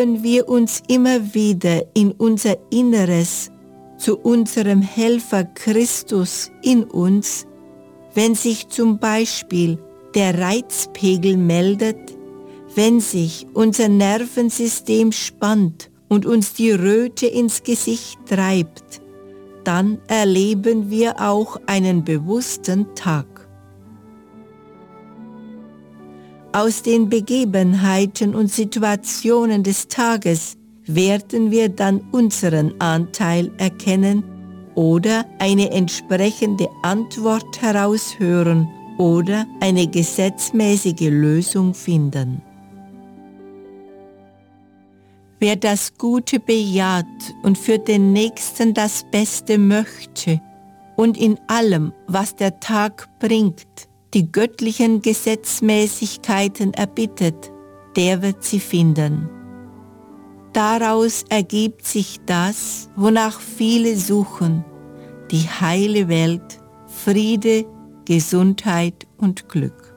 Wenn wir uns immer wieder in unser Inneres zu unserem Helfer Christus in uns, wenn sich zum Beispiel der Reizpegel meldet, wenn sich unser Nervensystem spannt und uns die Röte ins Gesicht treibt, dann erleben wir auch einen bewussten Tag. Aus den Begebenheiten und Situationen des Tages werden wir dann unseren Anteil erkennen oder eine entsprechende Antwort heraushören oder eine gesetzmäßige Lösung finden. Wer das Gute bejaht und für den Nächsten das Beste möchte und in allem, was der Tag bringt, die göttlichen Gesetzmäßigkeiten erbittet, der wird sie finden. Daraus ergibt sich das, wonach viele suchen, die heile Welt, Friede, Gesundheit und Glück.